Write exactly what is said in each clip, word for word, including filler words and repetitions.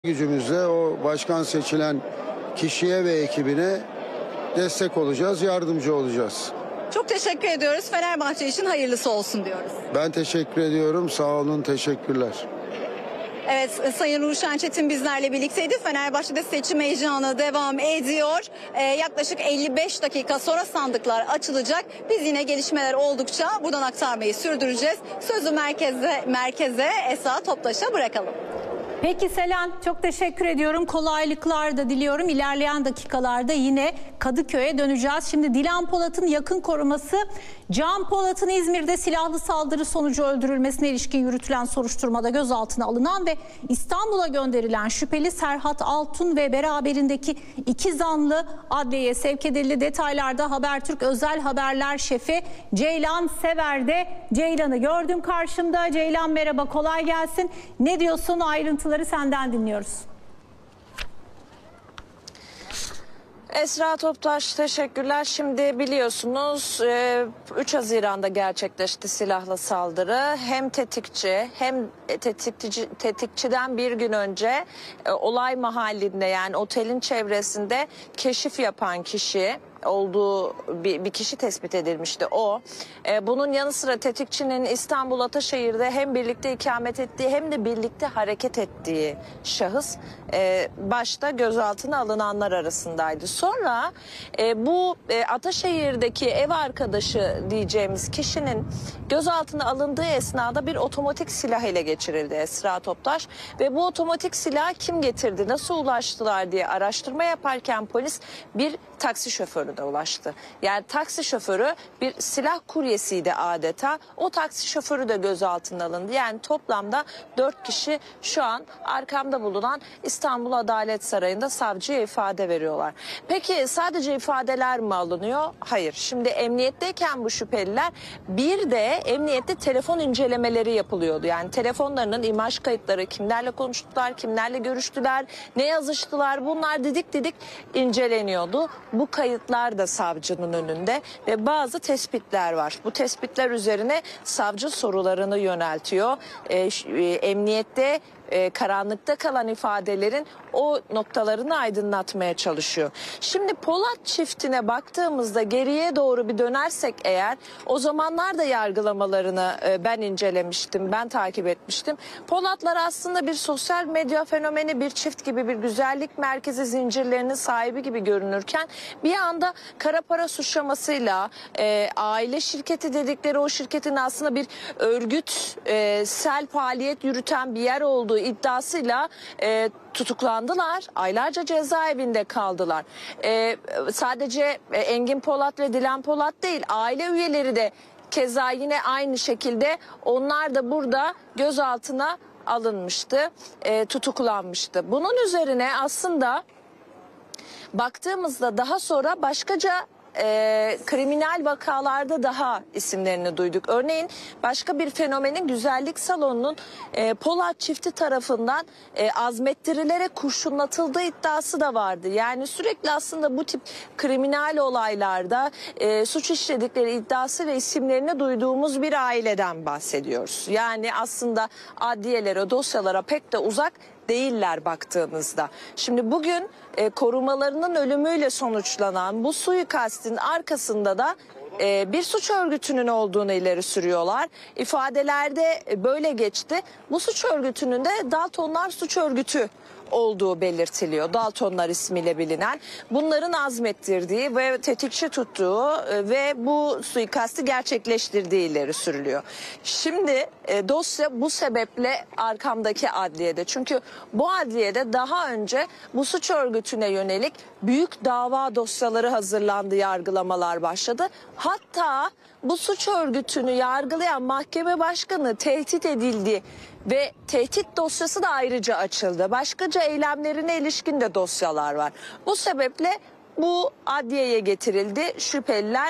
Gücümüzle o başkan seçilen kişiye ve ekibine destek olacağız, yardımcı olacağız. Çok teşekkür ediyoruz. Fenerbahçe için hayırlısı olsun diyoruz. Ben teşekkür ediyorum. Sağ olun, teşekkürler. Evet, Sayın Ruşen Çetin bizlerle birlikteydi. Fenerbahçe'de seçim heyecanı devam ediyor. Ee, yaklaşık elli beş dakika sonra sandıklar açılacak. Biz yine gelişmeler oldukça buradan aktarmayı sürdüreceğiz. Sözü merkeze, merkeze Esra Toptaş'a bırakalım. Peki Selen, çok teşekkür ediyorum. Kolaylıklar da diliyorum. İlerleyen dakikalarda yine Kadıköy'e döneceğiz. Şimdi Dilan Polat'ın yakın koruması Can Polat'ın İzmir'de silahlı saldırı sonucu öldürülmesine ilişkin yürütülen soruşturmada gözaltına alınan ve İstanbul'a gönderilen şüpheli Serhat Altun ve beraberindeki iki zanlı adliyeye sevk edildi. Detaylarda Habertürk Özel Haberler Şefi Ceylan Sever'de. Ceylan'ı gördüm karşımda. Ceylan merhaba, kolay gelsin. Ne diyorsun? Ayrıntıları senden dinliyoruz. Esra Toptaş teşekkürler. Şimdi biliyorsunuz üç Haziran'da gerçekleşti silahlı saldırı. Hem tetikçi hem tetikçi, tetikçiden bir gün önce olay mahallinde, yani otelin çevresinde keşif yapan kişi olduğu bir, bir kişi tespit edilmişti o. E, bunun yanı sıra tetikçinin İstanbul Ataşehir'de hem birlikte ikamet ettiği hem de birlikte hareket ettiği şahıs e, başta gözaltına alınanlar arasındaydı. Sonra e, bu e, Ataşehir'deki ev arkadaşı diyeceğimiz kişinin gözaltına alındığı esnada bir otomatik silah ele geçirildi Esra Toptaş ve bu otomatik silah kim getirdi, nasıl ulaştılar diye araştırma yaparken polis bir taksi şoförü de ulaştı. Yani taksi şoförü bir silah kuryesiydi adeta. O taksi şoförü de gözaltına alındı. Yani toplamda dört kişi şu an arkamda bulunan İstanbul Adalet Sarayı'nda savcıya ifade veriyorlar. Peki sadece ifadeler mi alınıyor? Hayır. Şimdi emniyetteyken bu şüpheliler, bir de emniyette telefon incelemeleri yapılıyordu. Yani telefonlarının imaj kayıtları, kimlerle konuştular, kimlerle görüştüler, ne yazıştılar, bunlar didik didik inceleniyordu. Bu kayıtlar da savcının önünde ve bazı tespitler var. Bu tespitler üzerine savcı sorularını yöneltiyor. E, e, emniyette e, karanlıkta kalan ifadelerin o noktalarını aydınlatmaya çalışıyor. Şimdi Polat çiftine baktığımızda geriye doğru bir dönersek eğer, o zamanlar da yargılamalarını e, ben incelemiştim, ben takip etmiştim. Polatlar aslında bir sosyal medya fenomeni, bir çift gibi, bir güzellik merkezi zincirlerinin sahibi gibi görünürken bir anda kara para suçlamasıyla e, aile şirketi dedikleri o şirketin aslında bir örgütsel faaliyet yürüten bir yer olduğu iddiasıyla e, tutuklandılar. Aylarca cezaevinde kaldılar. Ee, sadece Engin Polat ve Dilan Polat değil, aile üyeleri de keza yine aynı şekilde onlar da burada gözaltına alınmıştı, e, tutuklanmıştı. Bunun üzerine aslında baktığımızda daha sonra başkaca E, kriminal vakalarda daha isimlerini duyduk. Örneğin başka bir fenomenin güzellik salonunun e, Polat çifti tarafından e, azmettirilerek kurşunlatıldığı iddiası da vardı. Yani sürekli aslında bu tip kriminal olaylarda e, suç işledikleri iddiası ve isimlerini duyduğumuz bir aileden bahsediyoruz. Yani aslında adliyelere, dosyalara pek de uzak değiller baktığımızda. Şimdi bugün e, korumalarının ölümüyle sonuçlanan bu suikastin arkasında da e, bir suç örgütünün olduğunu ileri sürüyorlar. İfadelerde böyle geçti. Bu suç örgütünün de Daltonlar Suç Örgütü olduğu belirtiliyor. Daltonlar ismiyle bilinen, bunların azmettirdiği ve tetikçi tuttuğu ve bu suikastı gerçekleştirdiği ileri sürülüyor. Şimdi e, dosya bu sebeple arkamdaki adliyede. Çünkü bu adliyede daha önce bu suç örgütüne yönelik büyük dava dosyaları hazırlandı, yargılamalar başladı. Hatta bu suç örgütünü yargılayan mahkeme başkanı tehdit edildi ve tehdit dosyası da ayrıca açıldı. Başkaca eylemlerine ilişkin de dosyalar var. Bu sebeple bu adliyeye getirildi. Şüpheliler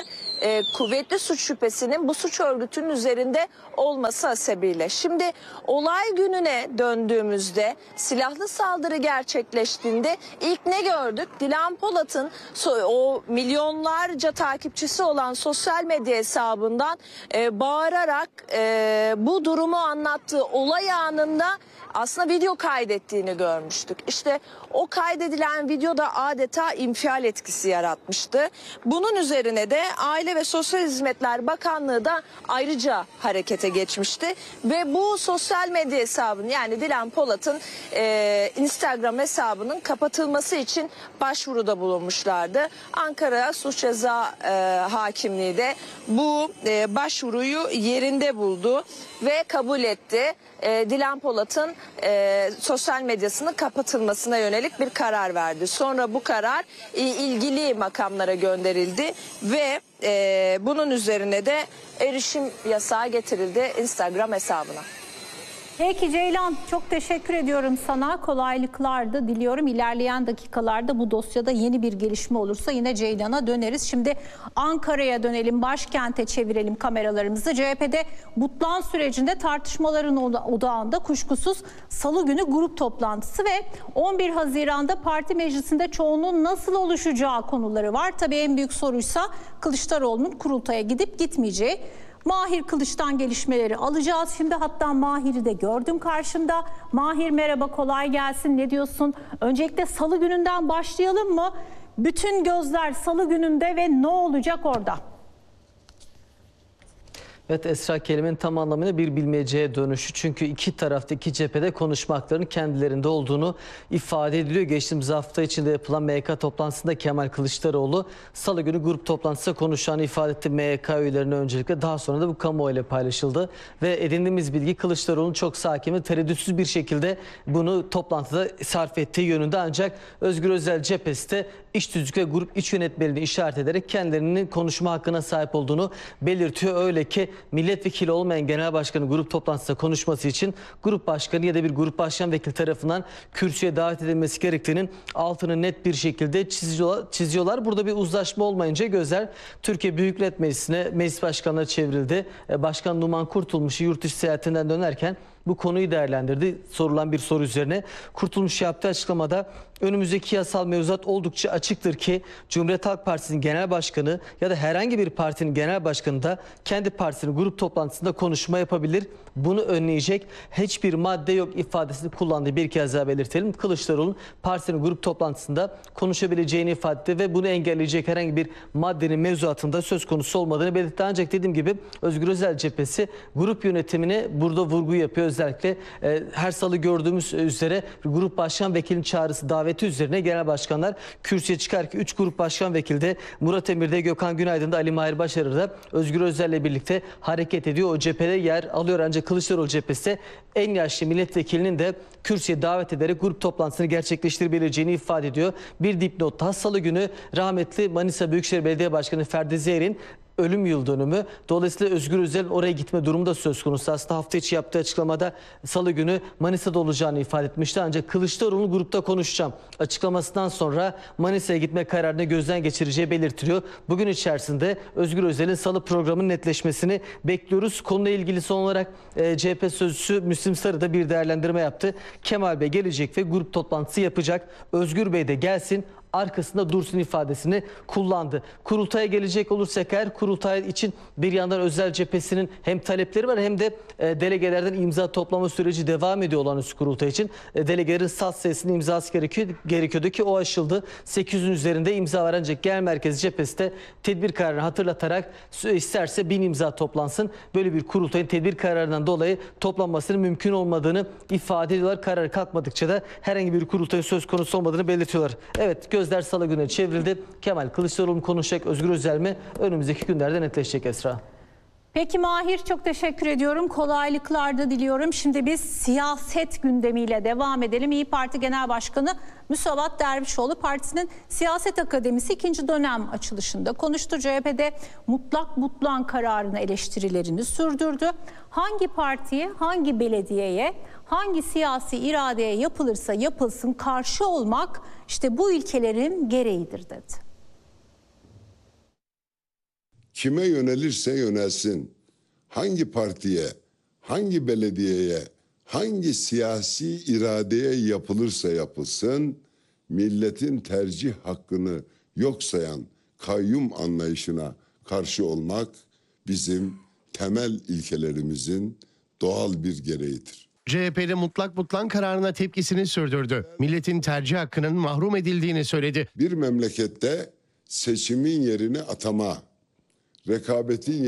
e, kuvvetli suç şüphesinin bu suç örgütünün üzerinde olması hasebiyle. Şimdi olay gününe döndüğümüzde silahlı saldırı gerçekleştiğinde ilk ne gördük? Dilan Polat'ın so- o milyonlarca takipçisi olan sosyal medya hesabından e, bağırarak e, bu durumu anlattığı olay anında aslında video kaydettiğini görmüştük. İşte o kaydedilen videoda adeta infial etkisi yaratmıştı. Bunun üzerine de Aile ve Sosyal Hizmetler Bakanlığı da ayrıca harekete geçmişti. Ve bu sosyal medya hesabının, yani Dilan Polat'ın e, Instagram hesabının kapatılması için başvuruda bulunmuşlardı. Ankara Suç Ceza e, Hakimliği de bu e, başvuruyu yerinde buldu ve kabul etti. E, Dilan Polat'ın e, sosyal medyasının kapatılmasına yönelik bir karar verdi. Sonra bu karar e, ilgili makamlara gönderildi ve e, bunun üzerine de erişim yasağı getirildi Instagram hesabına. Peki Ceylan, çok teşekkür ediyorum sana. Kolaylıklar da diliyorum. İlerleyen dakikalarda bu dosyada yeni bir gelişme olursa yine Ceylan'a döneriz. Şimdi Ankara'ya dönelim, başkente çevirelim kameralarımızı. C H P'de butlan sürecinde tartışmaların odağında kuşkusuz Salı günü grup toplantısı ve on bir Haziran'da parti meclisinde çoğunluğun nasıl oluşacağı konuları var. Tabii en büyük soruysa Kılıçdaroğlu'nun kurultaya gidip gitmeyeceği. Mahir Kılıç'tan gelişmeleri alacağız. Şimdi hatta Mahir'i de gördüm karşımda. Mahir merhaba, kolay gelsin. Ne diyorsun? Öncelikle Salı gününden başlayalım mı? Bütün gözler Salı gününde ve ne olacak orada? Evet Esra, kelimenin tam anlamıyla bir bilmeceye dönüşü. Çünkü iki tarafta, iki cephede konuşmakların kendilerinde olduğunu ifade ediliyor. Geçtiğimiz hafta içinde yapılan M Y K toplantısında Kemal Kılıçdaroğlu Salı günü grup toplantısında konuşacağını ifade etti M Y K üyelerine öncelikle. Daha sonra da bu kamuoyuyla paylaşıldı. Ve edindiğimiz bilgi Kılıçdaroğlu'nun çok sakin ve tereddütsüz bir şekilde bunu toplantıda sarf ettiği yönünde. Ancak Özgür Özel cephesi de iç tüzük ve grup iç yönetmeliğini işaret ederek kendilerinin konuşma hakkına sahip olduğunu belirtiyor. Öyle ki milletvekili olmayan genel başkanın grup toplantısında konuşması için grup başkanı ya da bir grup başkan vekili tarafından kürsüye davet edilmesi gerektiğinin altını net bir şekilde çiziyorlar. çiziyorlar. Burada bir uzlaşma olmayınca gözler Türkiye Büyük Millet Meclisi'ne, meclis başkanına çevrildi. Başkan Numan Kurtulmuş yurt dışı seyahatinden dönerken bu konuyu değerlendirdi. Sorulan bir soru üzerine Kurtulmuş yaptığı açıklamada önümüzdeki yasal mevzuat oldukça açıktır ki Cumhuriyet Halk Partisi'nin genel başkanı ya da herhangi bir partinin genel başkanı da kendi partisinin grup toplantısında konuşma yapabilir. Bunu önleyecek hiçbir madde yok ifadesini kullandığı bir kez daha belirtelim. Kılıçdaroğlu'nun partisinin grup toplantısında konuşabileceğini ifade etti ve bunu engelleyecek herhangi bir maddenin mevzuatında söz konusu olmadığını belirtti. Ancak dediğim gibi Özgür Özel cephesi grup yönetimine burada vurgu yapıyor. Özellikle e, her salı gördüğümüz üzere grup başkan vekilinin çağrısı, daveti üzerine genel başkanlar kürsüye çıkar ki üç grup başkan vekili de Murat Emir'de, Gökhan Günaydın'da, Ali Mahir Başarır'da Özgür Özel'le birlikte hareket ediyor. O cephede yer alıyor. Ancak Kılıçdaroğlu cephesi en yaşlı milletvekilinin de kürsüye davet ederek grup toplantısını gerçekleştirebileceğini ifade ediyor. Bir dipnot daha, Salı günü rahmetli Manisa Büyükşehir Belediye Başkanı Ferdi Zeyer'in ölüm yıl dönümü. Dolayısıyla Özgür Özel'in oraya gitme durumu da söz konusu. Aslında hafta içi yaptığı açıklamada Salı günü Manisa'da olacağını ifade etmişti. Ancak Kılıçdaroğlu grupta konuşacağım açıklamasından sonra Manisa'ya gitme kararını gözden geçireceği belirtiliyor. Bugün içerisinde Özgür Özel'in Salı programının netleşmesini bekliyoruz. Konuyla ilgili son olarak e, C H P sözcüsü Müslim Sarı da bir değerlendirme yaptı. Kemal Bey gelecek ve grup toplantısı yapacak. Özgür Bey de gelsin, arkasında dursun ifadesini kullandı. Kurultaya gelecek olursak eğer, kurultay için bir yandan Özel cephesinin hem talepleri var hem de e, delegelerden imza toplama süreci devam ediyor olağanüstü kurultay için. E, delegelerin salt sayısının imzası gerekiyor, gerekiyordu ki o aşıldı. sekiz yüzün üzerinde imza var ancak genel merkez cephesi de tedbir kararını hatırlatarak isterse bin imza toplansın. Böyle bir kurultayın tedbir kararından dolayı toplanmasının mümkün olmadığını ifade ediyorlar. Karar kalkmadıkça da herhangi bir kurultayın söz konusu olmadığını belirtiyorlar. Evet, gözler Salı gününe çevrildi. Kemal Kılıçdaroğlu konuşacak, Özgür Özel mi? Önümüzdeki günlerde netleşecek Esra. Peki Mahir, çok teşekkür ediyorum. Kolaylıklar da diliyorum. Şimdi biz siyaset gündemiyle devam edelim. İYİ Parti Genel Başkanı Müsavat Dervişoğlu partisinin Siyaset Akademisi ikinci dönem açılışında konuştu. C H P'de mutlak butlan kararını eleştirilerini sürdürdü. Hangi partiye, hangi belediyeye, hangi siyasi iradeye yapılırsa yapılsın karşı olmak işte bu ilkelerin gereğidir dedi. kime yönelirse yönelsin, hangi partiye, hangi belediyeye, hangi siyasi iradeye yapılırsa yapılsın, milletin tercih hakkını yok sayan kayyum anlayışına karşı olmak bizim temel ilkelerimizin doğal bir gereğidir. C H P'li Mutlak Butlan kararına tepkisini sürdürdü. Milletin tercih hakkının mahrum edildiğini söyledi. Bir memlekette seçimin yerine atama, rekabetin